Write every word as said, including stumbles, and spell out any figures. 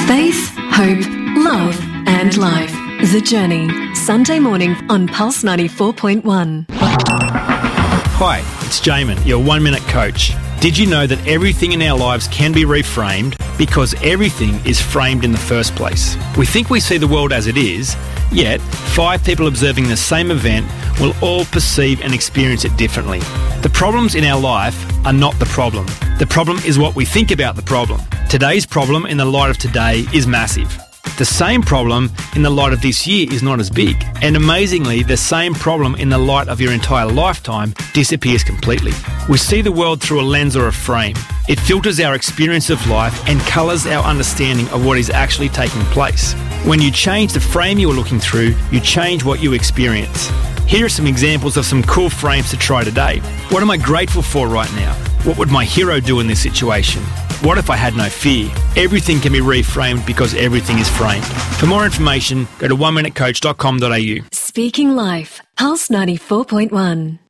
Faith, hope, love and life. The Journey. Sunday morning on Pulse ninety-four point one. Hi, it's Jamin, your one-minute coach. Did you know that everything in our lives can be reframed because everything is framed in the first place? We think we see the world as it is, yet five people observing the same event will all perceive and experience it differently. The problems in our life are not the problem. The problem is what we think about the problem. Today's problem in the light of today is massive. The same problem in the light of this year is not as big. And amazingly, the same problem in the light of your entire lifetime disappears completely. We see the world through a lens or a frame. It filters our experience of life and colours our understanding of what is actually taking place. When you change the frame you are looking through, you change what you experience. Here are some examples of some cool frames to try today. What am I grateful for right now? What would my hero do in this situation? What if I had no fear? Everything can be reframed because everything is framed. For more information, go to one minute coach dot com dot a u. Speaking Life. Pulse ninety-four point one.